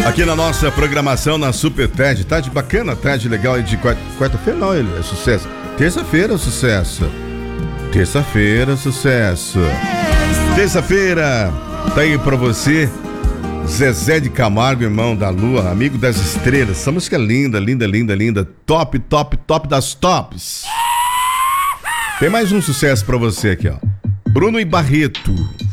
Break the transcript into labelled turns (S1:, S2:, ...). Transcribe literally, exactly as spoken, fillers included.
S1: Aqui na nossa programação na Super Tarde, tarde bacana, tarde legal aí de quarta, quarta-feira não, ele é sucesso. Terça-feira, sucesso. Terça-feira, sucesso. Terça-feira, tá aí pra você, Zezé de Camargo, irmão da Lua, amigo das estrelas. Essa música é linda, linda, linda, linda. Top, top, top das tops. Tem mais um sucesso pra você aqui, ó. Bruno e Barreto.